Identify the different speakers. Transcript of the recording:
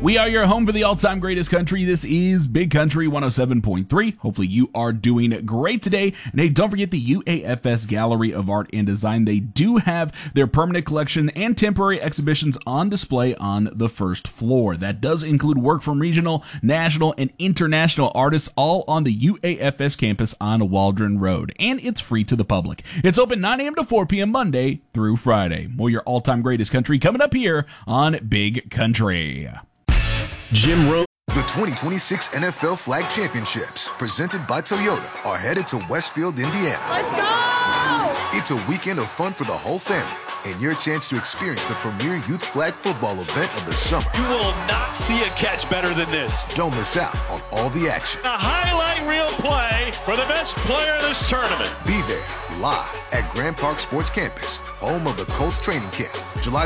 Speaker 1: We are your home for the all-time greatest country. This is Big Country 107.3. Hopefully you are doing great today. And hey, don't forget the UAFS Gallery of Art and Design. They do have their permanent collection and temporary exhibitions on display on the first floor. That does include work from regional, national, and international artists, all on the UAFS campus on Waldron Road. And it's free to the public. It's open 9 a.m. to 4 p.m. Monday through Friday. More your all-time greatest country coming up here on Big Country.
Speaker 2: Jim Rome.
Speaker 3: The 2026 NFL Flag Championships, presented by Toyota, are headed to Westfield, Indiana.
Speaker 4: Let's go!
Speaker 3: It's a weekend of fun for the whole family and your chance to experience the premier youth flag football event of the summer.
Speaker 2: You will not see a catch better than this.
Speaker 3: Don't miss out on all the action.
Speaker 5: A highlight reel play for the best player of this tournament.
Speaker 3: Be there live at Grand Park Sports Campus, home of the Colts training camp, July